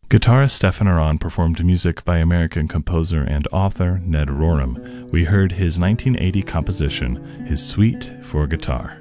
Guitarist Stefan Aran performed music by American composer and author Ned Rorem. We heard his 1980 composition, his Suite for Guitar.